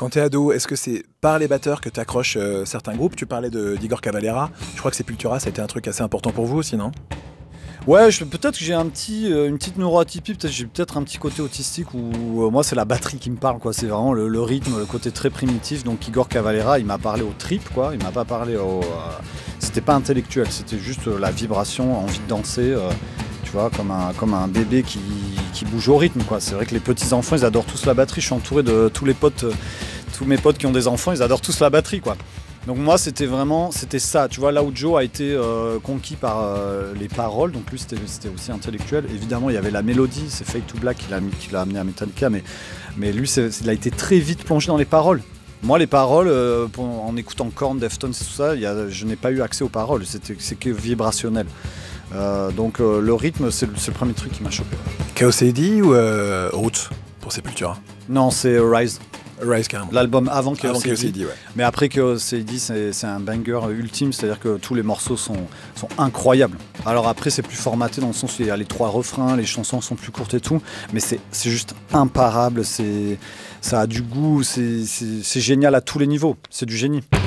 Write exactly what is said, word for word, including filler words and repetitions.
Quand t'es ado, est-ce que c'est par les batteurs que t'accroches euh, certains groupes? Tu parlais de, d'Igor Cavalera. Je crois que Sepultura, ça a été un truc assez important pour vous aussi, non? Ouais, je- peut-être que j'ai un petit, euh, une petite neuroatypie, peut-être j'ai peut-être un petit côté autistique où euh, moi c'est la batterie qui me parle, quoi. C'est vraiment le, le rythme, le côté très primitif. Donc Igor Cavalera, il m'a parlé au trip, quoi. Il m'a pas parlé au. euh, C'était pas intellectuel, c'était juste euh, la vibration, envie de danser, euh, tu vois, comme un, comme un bébé qui, qui bouge au rythme, quoi. C'est vrai que les petits enfants, ils adorent tous la batterie. Je suis entouré de tous les potes, euh, tous mes potes qui ont des enfants, ils adorent tous la batterie, quoi. Donc moi c'était vraiment c'était ça, tu vois, là où Joe a été euh, conquis par euh, les paroles, donc lui c'était, c'était aussi intellectuel. Évidemment il y avait la mélodie, c'est Fade to Black qui l'a, mis- qui l'a amené à Metallica, mais, mais lui c'est, il a été très vite plongé dans les paroles. Moi les paroles, euh, pour- en écoutant Korn, Deftones et tout ça, il y a- je n'ai pas eu accès aux paroles, c'était, c'est que vibrationnel. Euh, donc euh, le rythme c'est le, c'est le premier truc qui m'a chopé. Chaos A D ou euh, Roots pour Sepultura? Non c'est Rise, Rise carrément. l'album avant Avant Chaos A D. Chaos A D, ouais. Mais après que c'est dit, c'est, c'est un banger ultime, c'est-à-dire que tous les morceaux sont, sont incroyables. Alors après, c'est plus formaté dans le sens où il y a les trois refrains, les chansons sont plus courtes et tout, mais c'est, c'est juste imparable, c'est, ça a du goût, c'est, c'est, c'est génial à tous les niveaux, c'est du génie.